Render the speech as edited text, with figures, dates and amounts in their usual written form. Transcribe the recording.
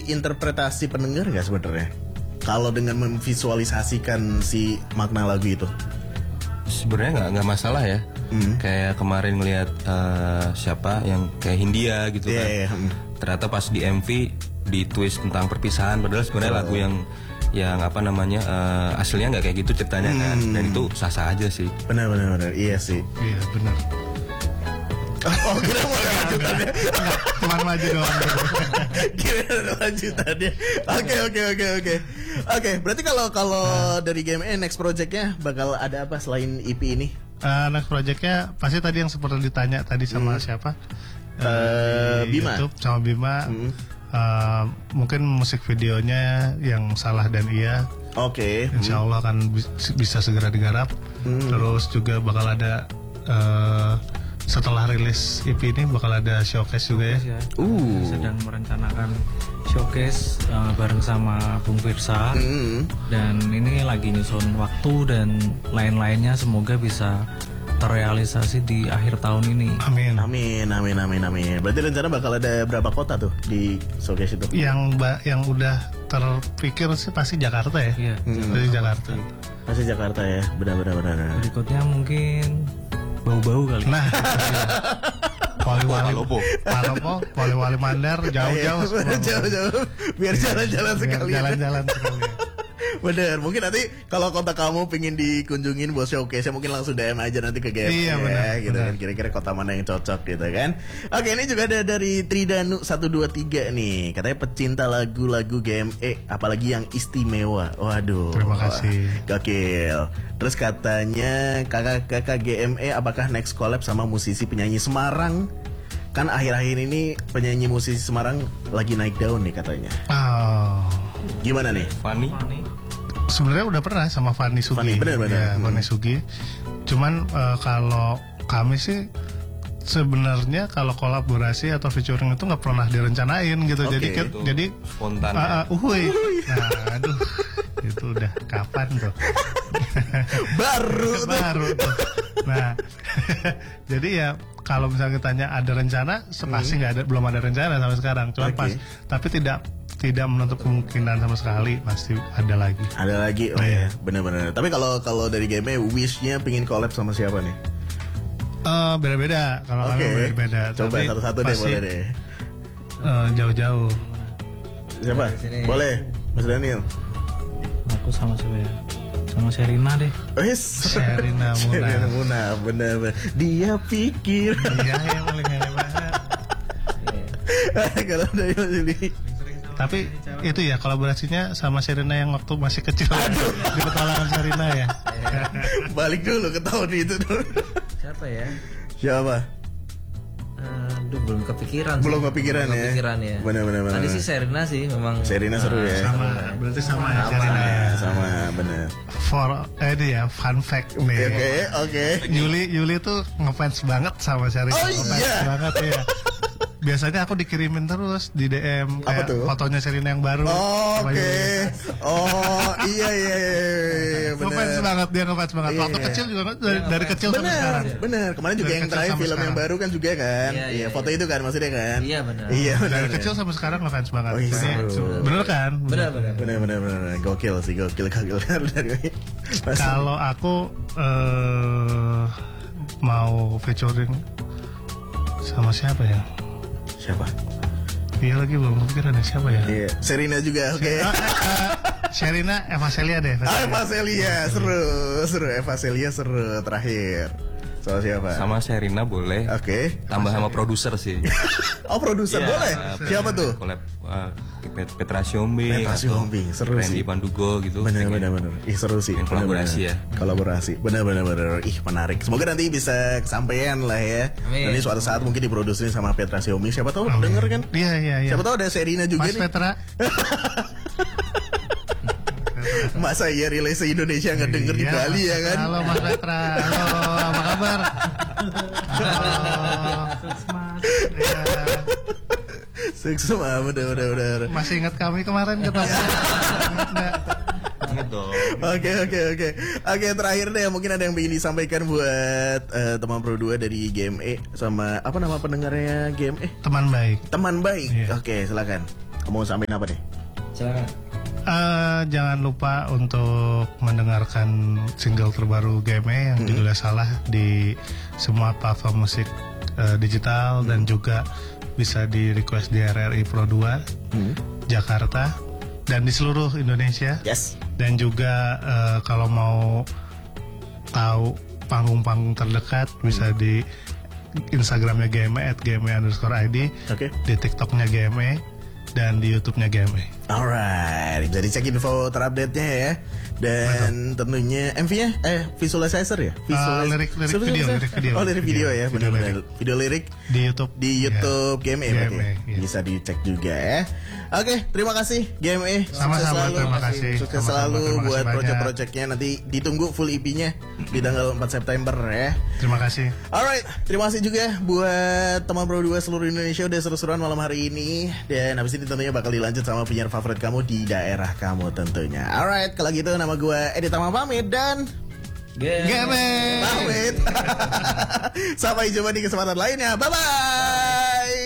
interpretasi pendengar nggak sebenarnya? Kalau dengan memvisualisasikan si makna lagu itu? Sebenarnya nggak masalah ya. Kayak kemarin ngelihat siapa yang kayak Hindia gitu kan. Ternyata pas di MV di twist tentang perpisahan, padahal sebenarnya lagu yang apa namanya aslinya nggak kayak gitu ceritanya kan. Dan itu sah-sah aja sih. Benar. Iya sih. Iya benar. Oh, kira mau lanjutannya. Cuman maju doang. Kira ada lanjutannya. Oke. Berarti kalau dari GME next projectnya bakal ada apa selain EP ini? Next projectnya pasti tadi yang seperti ditanya tadi sama siapa? Bima. YouTube sama Bima. Mungkin musik videonya yang Salah dan Iya. Oke. Insya Allah akan bisa segera digarap. Terus juga bakal ada setelah rilis EP ini bakal ada showcase juga ya. Sedang merencanakan showcase bareng sama Bung Firsa. Dan ini lagi nyusun waktu dan lain-lainnya, semoga bisa terrealisasi di akhir tahun ini. Amin. Berarti rencana bakal ada berapa kota tuh di showcase itu? Yang udah terpikir sih pasti Jakarta ya. Iya, Pasti Jakarta ya. Benar. Berikutnya mungkin bau-bau kali. Nah, Wali Mandar jauh-jauh. Biar jalan-jalan sekali. Jalan-jalan sekali. Bener, mungkin nanti kalau kota kamu pengen dikunjungin buat showcase, mungkin langsung DM aja nanti ke GME. Iya, benar, gitu benar. kan, kira-kira kota mana yang cocok gitu kan. Oke, ini juga ada dari Tridanu 123 nih, katanya pecinta lagu-lagu GME, apalagi yang istimewa. Waduh, Terima kasih. Gokil. Terus katanya kakak GME apakah next collab sama musisi penyanyi Semarang? Kan akhir-akhir ini penyanyi musisi Semarang lagi naik daun nih katanya. Gimana nih? Fanny? Sebenarnya udah pernah sama Fanny Sugi. Bener. Ya, Fanny Sugi. Cuman kalau kami sih sebenarnya kalau kolaborasi atau featuring itu nggak pernah direncanain gitu. Jadi spontan. Nah, aduh, itu udah kapan tuh? baru tuh. Nah, jadi ya kalau misalnya ditanya ada rencana, pasti belum ada rencana sampai sekarang. Cuman tapi tidak menutup kemungkinan sama sekali, pasti ada lagi. Oh ya, benar. Tapi kalau dari GME wishnya pingin collab sama siapa nih? Beda-beda. Kalau kami beda-beda. Coba satu-satu deh, boleh deh. Jauh-jauh. Siapa? Boleh, Mas Daniel. Aku sama siapa ya? Sama Sherina deh. Sherina Muna, bener. Dia pikir. Iya, yang paling hebat. Kalau dari Mas Yuli. Tapi itu ya kolaborasinya sama Sherina yang waktu masih kecil. Di petualangan Sherina ya. Balik dulu ke tahun itu dulu. Siapa ya? Aduh, belum kepikiran ya. Benar. Tadi sih Sherina sih memang. Sherina seru ya. Berarti sama ya Sherina ya. Sama, benar. Ini ya fun fact nih. Oke. Yuli tuh ngefans banget sama Sherina. Oh ngefans iya. banget ya. Biasanya aku dikirimin terus di DM apa tuh? Fotonya Sherina yang baru. Oke. Oh, iya. Ngefans banget, dia ngefans banget. Waktu kecil juga dari kecil sampai sekarang. Bener. Kemarin juga Dari yang kecil terakhir sampai film yang sekarang. baru kan juga kan. Iya, foto itu kan maksudnya kan. Iya, benar. Iya, Dari kecil sampai sekarang ngefans banget. Oh, iya, Jadi, seru. bener kan? Bener. Gokil sih, gokil dari. Kalau aku mau featuring sama siapa ya? Siapa? Iya lagi belum kepikiran ya siapa ya? Iya, Sherina juga, oke. Sherina, Eva Celia deh. Eva Celia, seru. Eva Celia seru terakhir. Soal siapa? Sama Sherina boleh. Oke. Tambah sama produser sih. Oh, produser Iya, boleh. Siapa tuh? Collab Petra Siombing. Petra Siombing, seru Randy sih. Pandugo gitu. Bener. Ih, seru sih. Kolaborasi ya. Kolaborasi. Bener. Ih, menarik. Semoga nanti bisa kesampaian lah ya. Amin. Nanti suatu saat mungkin diproduksi sama Petra Siombing. Siapa tahu Amin. denger kan? Iya. Siapa tahu ada Sherina juga Mas nih. Petra. Masa iya relay se-Indonesia nggak denger di Iya. Bali ya kan? Halo Mas Petra. Halo, apa kabar? Ya, Sukses mah, bener. masih ingat kami kemarin ketemu? Nggak. Ingat dong. Oke, terakhir deh mungkin ada yang ingin disampaikan buat teman Pro 2 dari GME sama apa nama pendengarnya GME? Teman baik. Teman baik. Iya. Oke, silakan. Mau sampein apa nih? Jangan lupa untuk mendengarkan single terbaru GME yang judulnya Salah di semua platform musik digital dan juga bisa di request di RRI Pro 2 Jakarta dan di seluruh Indonesia. Yes. Dan juga kalau mau tahu panggung-panggung terdekat bisa di Instagramnya GME @gme_id, di TikToknya GME dan di YouTube-nya GME. Alright, bisa dicek info terupdate-nya ya. Dan tentunya MV-nya visualizer ya? Lirik video. Oh, lirik video ya, benar-benar. Video lirik di YouTube. Di YouTube GME berarti. Ya. Bisa dicek juga ya. Oke, terima kasih GME. Sama-sama, terima kasih. Sukses Sama-sama, selalu terima kasih buat banyak. project-projectnya. Nanti ditunggu full EP-nya di tanggal 4 September ya. Terima kasih. Alright, terima kasih juga buat teman Pro 2 seluruh Indonesia udah seru-seruan malam hari ini. Dan habis ini tentunya bakal dilanjut sama penyiar favorit kamu di daerah kamu tentunya. Alright, kalau gitu nama gue Edi Tama pamit dan GME pamit. Sampai jumpa di kesempatan lainnya. Bye-bye.